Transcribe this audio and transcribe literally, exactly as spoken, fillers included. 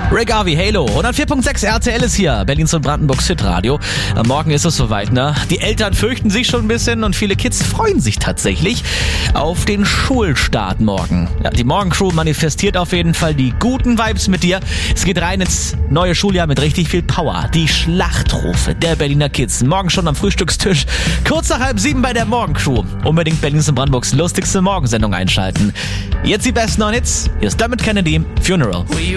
Rick Harvey, Halo. hundertvier Komma sechs R T L ist hier. Berlins und Brandenburgs Hitradio. Morgen ist es soweit, ne? Die Eltern fürchten sich schon ein bisschen und viele Kids freuen sich tatsächlich auf den Schulstart morgen. Ja, die Morgencrew manifestiert auf jeden Fall die guten Vibes mit dir. Es geht rein ins neue Schuljahr mit richtig viel Power. Die Schlachtrufe der Berliner Kids. Morgen schon am Frühstückstisch. Kurz nach halb sieben bei der Morgencrew. Unbedingt Berlins und Brandenburgs lustigste Morgensendung einschalten. Jetzt die besten neuen Hits. Hier ist Dermot Kennedy, Funeral.